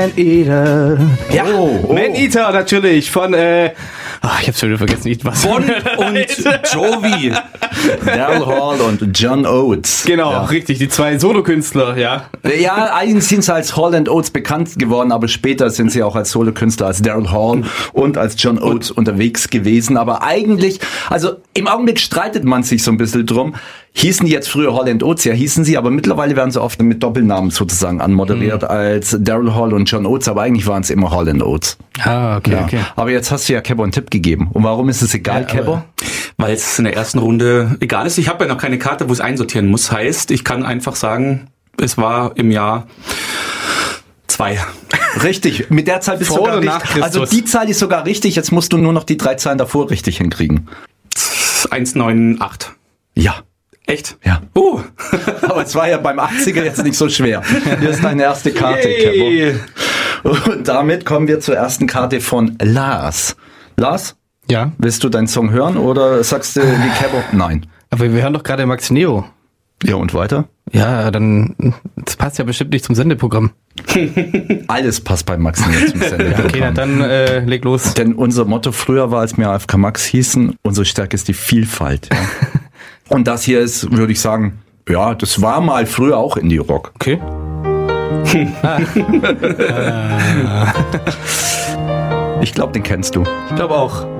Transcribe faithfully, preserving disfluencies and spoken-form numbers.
Man-Eater. Ja, oh, Man-Eater natürlich von, äh, ach, ich hab's schon wieder vergessen, was. Bon und Jovi. Daryl Hall und John Oates. Genau, ja. richtig, die zwei Solokünstler, ja. Ja, eigentlich sind sie als Hall and Oates bekannt geworden, aber später sind sie auch als Solokünstler, als Daryl Hall und als John Oates und unterwegs gewesen. Aber eigentlich, also im Augenblick streitet man sich so ein bisschen drum. Hießen die jetzt früher Hall and Oates? Ja, hießen sie, aber mittlerweile werden sie oft mit Doppelnamen sozusagen anmoderiert mhm. als Daryl Hall und John Oates, aber eigentlich waren es immer Hall and Oates. Ah, okay, ja. okay. Aber jetzt hast du ja Kebber einen Tipp gegeben. Und warum ist es egal, ja, Kebber? Weil es in der ersten Runde egal ist. Ich habe ja noch keine Karte, wo es einsortieren muss. Heißt, ich kann einfach sagen, es war im Jahr zwei. Richtig, mit der Zahl bist du sogar richtig. Also die Zahl ist sogar richtig, jetzt musst du nur noch die drei Zahlen davor richtig hinkriegen. eins neun acht. Ja. Echt? Ja. Uh. Aber es war ja beim achtziger jetzt nicht so schwer. Hier ist deine erste Karte, Kebber. Und damit kommen wir zur ersten Karte von Lars. Lars? Ja? Willst du deinen Song hören oder sagst du wie Kebber? Nein. Aber wir hören doch gerade Max Neo. Ja, und weiter? Ja, dann, das passt ja bestimmt nicht zum Sendeprogramm. Alles passt bei Max Neo zum Sendeprogramm. Ja, okay, na, dann äh, leg los. Denn unser Motto früher war, als wir A F K Max hießen, unsere Stärke ist die Vielfalt. Ja. Und das hier ist, würde ich sagen, ja, das war mal früher auch Indie-Rock. Okay. Ich glaube, den kennst du. Ich glaube auch.